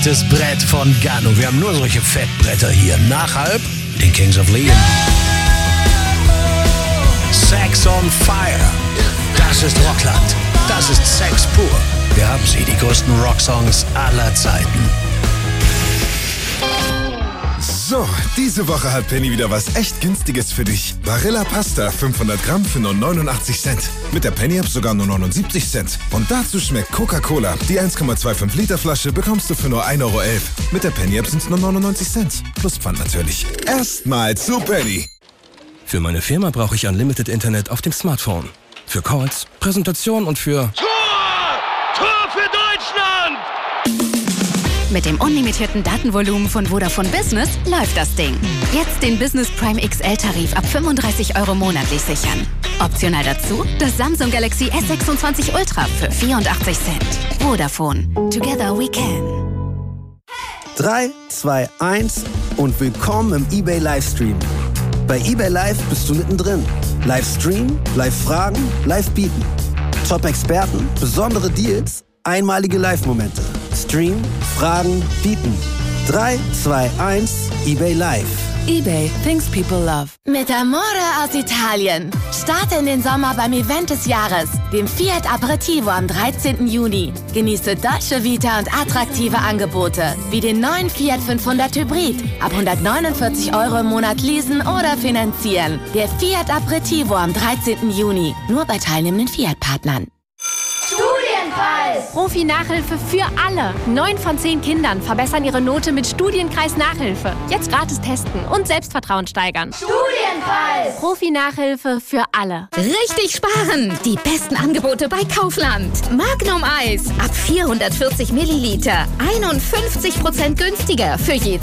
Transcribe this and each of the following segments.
Fettes Brett von Gunn. Und wir haben nur solche Fettbretter hier. Nach halb den Kings of Leon. Sex on Fire. Das ist Rockland. Das ist Sex pur. Wir haben sie, die größten Rocksongs aller Zeiten. So, diese Woche hat Penny wieder was echt Günstiges für dich. Barilla Pasta, 500 Gramm für nur 89 Cent. Mit der Penny-App sogar nur 79 Cent. Und dazu schmeckt Coca-Cola. Die 1,25 Liter Flasche bekommst du für nur 1,11 Euro. Mit der Penny-App sind es nur 99 Cent. Plus Pfand natürlich. Erstmal zu Penny. Für meine Firma brauche ich Unlimited Internet auf dem Smartphone. Für Calls, Präsentationen und für... Tor für Deutschland! Mit dem unlimitierten Datenvolumen von Vodafone Business läuft das Ding. Jetzt den Business Prime XL-Tarif ab 35 Euro monatlich sichern. Optional dazu das Samsung Galaxy S26 Ultra für 84 Cent. Vodafone. Together we can. 3, 2, 1 und willkommen im eBay Livestream. Bei eBay Live bist du mittendrin. Livestream, Live-Fragen, Live-Bieten. Top-Experten, besondere Deals, einmalige Live-Momente. Stream, Fragen, Bieten. 3, 2, 1, eBay Live. eBay, things people love. Mit Amore aus Italien. Starte in den Sommer beim Event des Jahres, dem Fiat Aperitivo am 13. Juni. Genieße Dolce Vita und attraktive Angebote, wie den neuen Fiat 500 Hybrid. Ab 149 Euro im Monat leasen oder finanzieren. Der Fiat Aperitivo am 13. Juni. Nur bei teilnehmenden Fiat-Partnern. Profi-Nachhilfe für alle. 9 von 10 Kindern verbessern ihre Note mit Studienkreis-Nachhilfe. Jetzt gratis testen und Selbstvertrauen steigern. Studienkreis! Profi-Nachhilfe für alle. Richtig sparen! Die besten Angebote bei Kaufland. Magnum Eis ab 440 Milliliter. 51% günstiger für je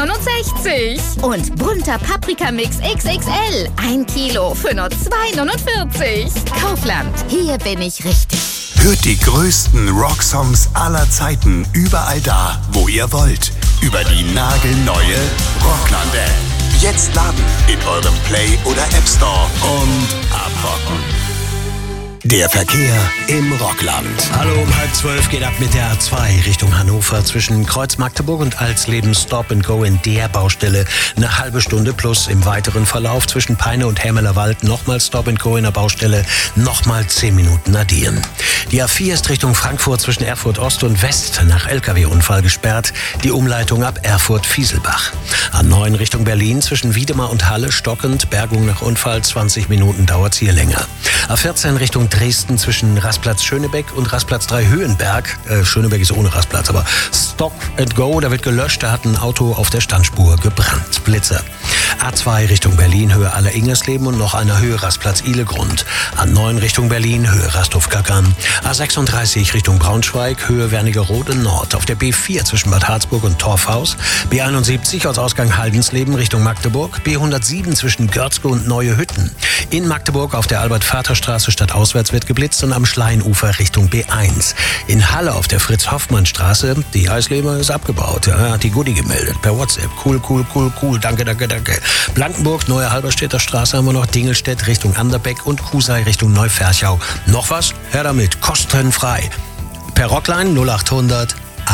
2,69. Und bunter Paprikamix XXL. 1 Kilo für nur 2,49. Kaufland. Hier bin ich richtig. Hört die größten Rocksongs aller Zeiten überall da, wo ihr wollt. Über die nagelneue Rockland-App. Jetzt laden in eurem Play- oder App Store und abrocken. Der Verkehr im Rockland. Hallo, um 11:30 geht ab mit der A2 Richtung Hannover zwischen Kreuz Magdeburg und Alsleben Stop and Go in der Baustelle. Eine halbe Stunde plus im weiteren Verlauf zwischen Peine und Hermelerwald nochmal Stop and Go in der Baustelle, nochmal 10 Minuten addieren. Die A4 ist Richtung Frankfurt zwischen Erfurt Ost und West nach LKW-Unfall gesperrt. Die Umleitung ab Erfurt-Fieselbach. A9 Richtung Berlin zwischen Wiedemar und Halle stockend, Bergung nach Unfall, 20 Minuten dauert's hier länger. A14 Richtung Dresden zwischen Rastplatz Schönebeck und Rastplatz 3 Höhenberg. Schönebeck ist ohne Rastplatz, aber Stop and Go, da wird gelöscht, da hat ein Auto auf der Standspur gebrannt. Blitzer. A2 Richtung Berlin, Höhe Aller-Ingersleben und noch einer Höhe Rastplatz Ihlegrund. A9 Richtung Berlin, Höhe Rasthof-Kackern. A36 Richtung Braunschweig, Höhe Wernigerode Nord. Auf der B4 zwischen Bad Harzburg und Torfhaus. B71 aus Ausgang Haldensleben Richtung Magdeburg. B107 zwischen Görzke und Neue Hütten. In Magdeburg auf der Albert-Vater-Straße stadtauswärts wird geblitzt und am Schleinufer Richtung B1. In Halle auf der Fritz-Hoffmann-Straße, die Eisleber ist abgebaut. Ja, hat die Goodie gemeldet per WhatsApp. Cool. Danke. Blankenburg, Neue Halberstädter Straße haben wir noch. Dingelstedt Richtung Anderbeck und Kusei Richtung Neuferchau. Noch was? Her damit. Kostenfrei. Per Rockline 0800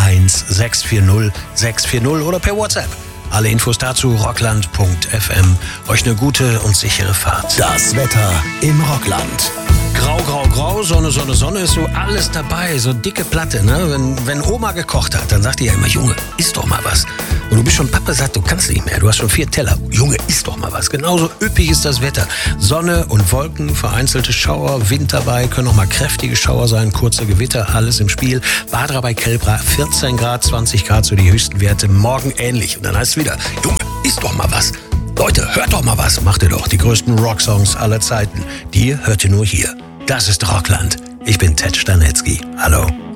1640 640 oder per WhatsApp. Alle Infos dazu rockland.fm. Euch eine gute und sichere Fahrt. Das Wetter im Rockland. Grau, Sonne ist so alles dabei, so dicke Platte, ne? Wenn Oma gekocht hat, dann sagt die ja immer, Junge, iss doch mal was. Und du bist schon pappsatt, du kannst nicht mehr, du hast schon 4 Teller. Junge, iss doch mal was. Genauso üppig ist das Wetter. Sonne und Wolken, vereinzelte Schauer, Wind dabei, können auch mal kräftige Schauer sein, kurze Gewitter, alles im Spiel. Badra bei Kelbra, 14 Grad, 20 Grad, so die höchsten Werte. Morgen ähnlich. Und dann heißt es wieder, Junge, iss doch mal was. Leute, hört doch mal was. Macht ihr doch die größten Rocksongs aller Zeiten. Die hört ihr nur hier. Das ist Rockland. Ich bin Ted Stanetzky. Hallo.